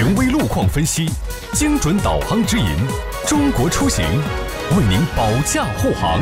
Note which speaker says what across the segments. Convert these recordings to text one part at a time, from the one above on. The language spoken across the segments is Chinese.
Speaker 1: 权威路况分析，精准导航指引，中国出行为您保驾护航。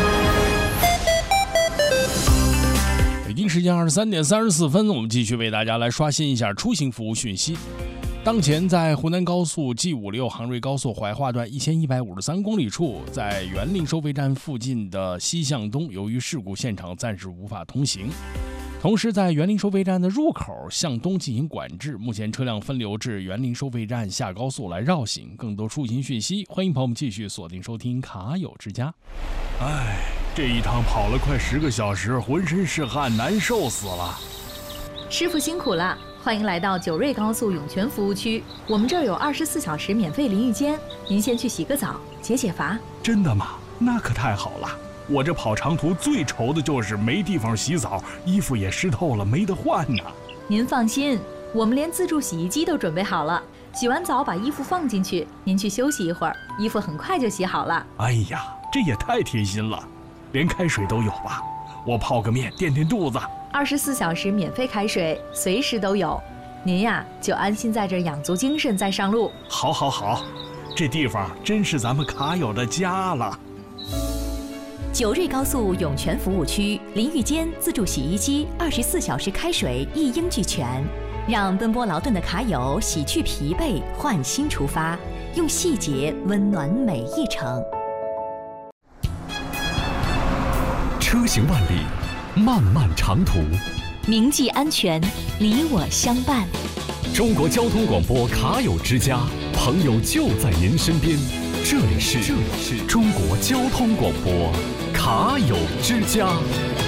Speaker 2: 北京时间23点34分，我们继续为大家来刷新一下出行服务讯息。当前在湖南高速 G56 杭瑞高速怀化段1153公里处，在园林收费站附近的西向东，由于事故现场暂时无法通行。同时在园林收费站的入口向东进行管制，目前车辆分流至园林收费站下高速来绕行。更多出行讯息，欢迎朋友们继续锁定收听卡友之家。
Speaker 3: 这一趟跑了快10个小时，浑身是汗，难受死了。
Speaker 4: 师傅辛苦了，欢迎来到九瑞高速涌泉服务区，我们这儿有24小时免费淋浴间，您先去洗个澡，解解乏。
Speaker 3: 真的吗？那可太好了。我这跑长途最愁的就是没地方洗澡，衣服也湿透了，没得换呢。
Speaker 4: 您放心，我们连自助洗衣机都准备好了，洗完澡把衣服放进去，您去休息一会儿，衣服很快就洗好了。
Speaker 3: 哎呀，这也太贴心了，连开水都有吧？我泡个面垫垫肚子。
Speaker 4: 24小时免费开水，随时都有。您呀，就安心在这儿养足精神再上路。
Speaker 3: 好，这地方真是咱们卡友的家了。
Speaker 5: 九瑞高速涌泉服务区，淋浴间、自助洗衣机、24小时开水一应俱全，让奔波劳顿的卡友洗去疲惫，换新出发，用细节温暖每一程。
Speaker 1: 车行万里，漫漫长途，
Speaker 5: 铭记安全，你我相伴。
Speaker 1: 中国交通广播卡友之家，朋友就在您身边。这里是中国交通广播卡友之家。